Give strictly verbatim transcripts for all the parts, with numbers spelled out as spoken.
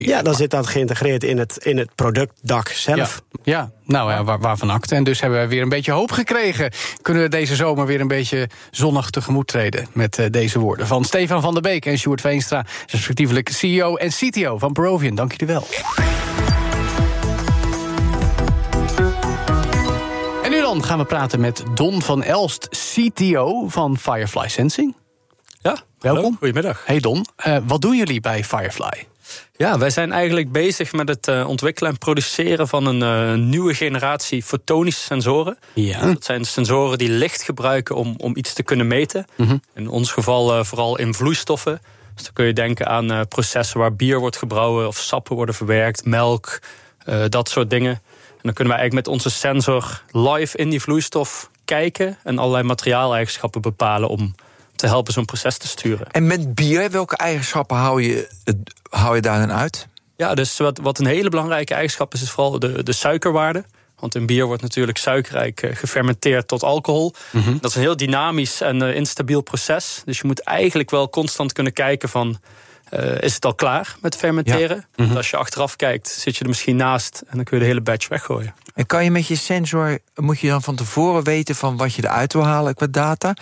Ja, dan zit dat geïntegreerd in het, in het productdak zelf. Ja, ja. nou ja, waar, waarvan akte. En dus hebben we weer een beetje hoop gekregen. Kunnen we deze zomer weer een beetje zonnig tegemoet treden met uh, deze woorden van Stefan van der Beek en Sjoerd Veenstra, respectievelijk C E O en C T O van Perovian. Dank jullie wel. En nu dan gaan we praten met Don van Elst, C T O van Firefly Sensing. Ja, welkom. Hallo, goedemiddag. Hey Don, uh, wat doen jullie bij Firefly? Ja, wij zijn eigenlijk bezig met het uh, ontwikkelen en produceren van een uh, nieuwe generatie fotonische sensoren. Ja. Dat zijn sensoren die licht gebruiken om, om iets te kunnen meten. Mm-hmm. In ons geval uh, vooral in vloeistoffen. Dus dan kun je denken aan uh, processen waar bier wordt gebrouwen of sappen worden verwerkt, melk, uh, dat soort dingen. En dan kunnen we eigenlijk met onze sensor live in die vloeistof kijken en allerlei materiaaleigenschappen bepalen om te helpen zo'n proces te sturen. En met bier, welke eigenschappen hou je, hou je daar dan uit? Ja, dus wat, wat een hele belangrijke eigenschap is, is vooral de, de suikerwaarde. Want in bier wordt natuurlijk suikerrijk uh, gefermenteerd tot alcohol. Mm-hmm. Dat is een heel dynamisch en uh, instabiel proces. Dus je moet eigenlijk wel constant kunnen kijken van, Uh, is het al klaar met fermenteren? Ja. Mm-hmm. Als je achteraf kijkt, zit je er misschien naast en dan kun je de hele batch weggooien. En kan je met je sensor, moet je dan van tevoren weten van wat je eruit wil halen qua data?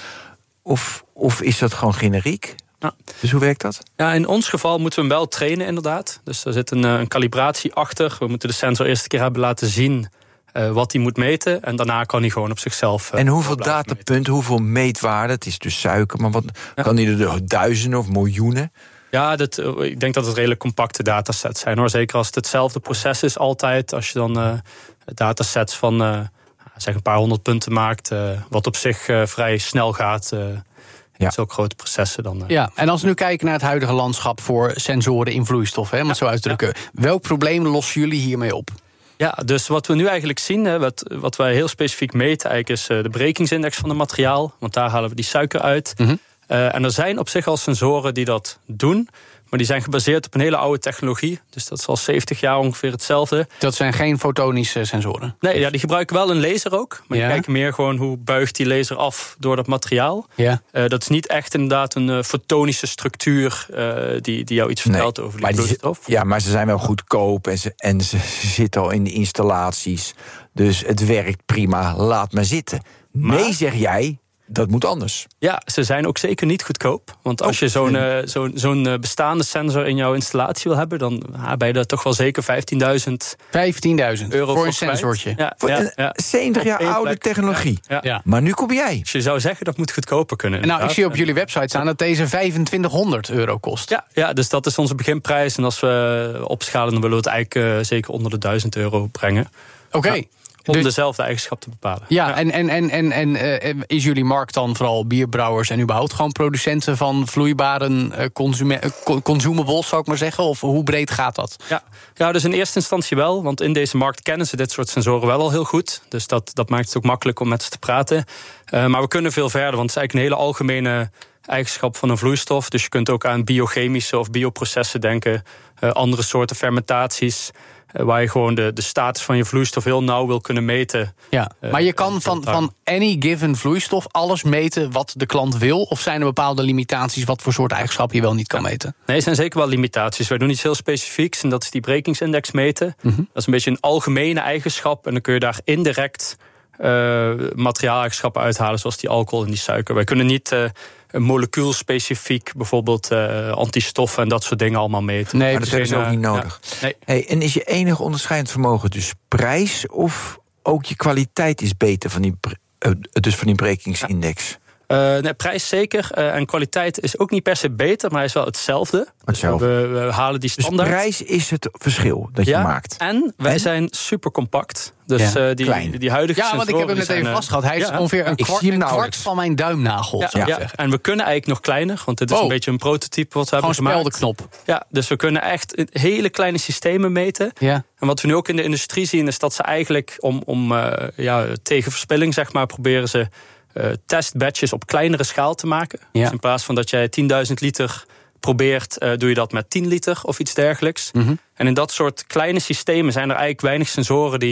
Of, of is dat gewoon generiek? Ja. Dus hoe werkt dat? Ja, in ons geval moeten we hem wel trainen inderdaad. Dus er zit een, een kalibratie achter. We moeten de sensor eerst een keer hebben laten zien uh, wat hij moet meten. En daarna kan hij gewoon op zichzelf uh, En hoeveel datapunten, hoeveel meetwaarde? Het is dus suiker, maar wat ja. kan die er duizenden of miljoenen? Ja, dat, ik denk dat het redelijk compacte datasets zijn, hoor. Zeker als het hetzelfde proces is altijd. Als je dan uh, datasets van uh, zeg een paar honderd punten maakt, uh, wat op zich uh, vrij snel gaat. Uh, ja. Zulke grote processen dan. Uh, ja, en als we nu kijken naar het huidige landschap voor sensoren in vloeistoffen, hè, om het ja, zo uit te drukken. Ja. Welk probleem lossen jullie hiermee op? Ja, dus wat we nu eigenlijk zien, hè, wat, wat wij heel specifiek meten, eigenlijk is uh, de brekingsindex van het materiaal. Want daar halen we die suiker uit. Mm-hmm. Uh, en er zijn op zich al sensoren die dat doen, maar die zijn gebaseerd op een hele oude technologie. Dus dat is al zeventig jaar ongeveer hetzelfde. Dat zijn geen fotonische sensoren? Nee, ja, die gebruiken wel een laser ook. Maar ja. die kijken meer gewoon hoe buigt die laser af door dat materiaal. Ja. Uh, dat is niet echt inderdaad een uh, fotonische structuur uh, die, die jou iets vertelt nee, over die vloeistof. Ja, maar ze zijn wel goedkoop en ze, en ze zitten al in de installaties. Dus het werkt prima, laat maar zitten. Maar, nee, zeg jij, dat moet anders. Ja, ze zijn ook zeker niet goedkoop. Want als oh, je zo'n, uh, zo'n, zo'n bestaande sensor in jouw installatie wil hebben, dan uh, ben je daar toch wel zeker vijftienduizend vijftienduizend euro voor een sensortje. Ja, voor ja, een ja. zeventig jaar oude plek. technologie. Ja, ja. Maar nu kom jij. Dus je zou zeggen dat moet goedkoper kunnen. Nou, ik zie op jullie website staan dat deze vijfentwintighonderd euro kost. Ja, ja, dus dat is onze beginprijs. En als we opschalen, dan willen we het eigenlijk uh, zeker onder de duizend euro brengen. Oké. Okay. Ja. Om dus dezelfde eigenschap te bepalen. Ja, ja. en, en, en, en, en uh, is jullie markt dan vooral bierbrouwers en überhaupt gewoon producenten van vloeibare uh, consume- uh, consumables, zou ik maar zeggen? Of hoe breed gaat dat? Ja. ja, dus in eerste instantie wel. Want in deze markt kennen ze dit soort sensoren wel al heel goed. Dus dat, dat maakt het ook makkelijk om met ze te praten. Uh, maar we kunnen veel verder, want het is eigenlijk een hele algemene eigenschap van een vloeistof. Dus je kunt ook aan biochemische of bioprocessen denken. Uh, andere soorten fermentaties. Uh, waar je gewoon de, de status van je vloeistof heel nauw wil kunnen meten. Ja, maar je kan van, van any given vloeistof alles meten wat de klant wil? Of zijn er bepaalde limitaties wat voor soort eigenschappen je wel niet kan ja. meten? Nee, er zijn zeker wel limitaties. Wij doen iets heel specifieks en dat is die brekingsindex meten. Mm-hmm. Dat is een beetje een algemene eigenschap. En dan kun je daar indirect uh, materiaaleigenschappen uithalen, zoals die alcohol en die suiker. Wij kunnen niet Uh, een molecuulspecifiek, bijvoorbeeld uh, antistoffen en dat soort dingen allemaal meten. Nee, maar dat hebben ze ook niet nodig. Ja, nee. Hey, en is je enige onderscheidend vermogen dus prijs of ook je kwaliteit is beter van die, uh, dus van die brekingsindex? Ja. Uh, nee, prijs zeker. Uh, en kwaliteit is ook niet per se beter, maar hij is wel hetzelfde. hetzelfde. Dus we, we halen die standaard. Dus prijs is het verschil dat ja, je maakt. En wij en? zijn super compact. Dus ja, uh, die, die, die huidige Ja, want ik heb hem net even vastgehad. Hij is ja, ongeveer een kwart, een kwart van mijn duimnagel. Ja, zou ik ja. zeggen. En we kunnen eigenlijk nog kleiner, want dit is oh. een beetje een prototype wat we Gewoon hebben gemaakt. speldenknop. Ja, dus we kunnen echt hele kleine systemen meten. Ja. En wat we nu ook in de industrie zien, is dat ze eigenlijk om, om uh, ja, tegen verspilling, zeg maar, proberen ze Uh, testbatches op kleinere schaal te maken. Ja. Dus in plaats van dat jij tienduizend liter probeert, uh, doe je dat met tien liter of iets dergelijks. Mm-hmm. En in dat soort kleine systemen zijn er eigenlijk weinig sensoren die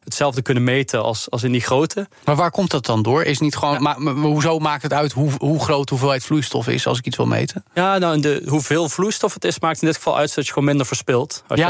hetzelfde kunnen meten als, als in die grote. Maar waar komt dat dan door? Is niet gewoon, ja. maar, maar hoezo maakt het uit hoe, hoe groot de hoeveelheid vloeistof is als ik iets wil meten? Ja, nou, de, hoeveel vloeistof het is, maakt in dit geval uit dat je gewoon minder verspilt. Als ja,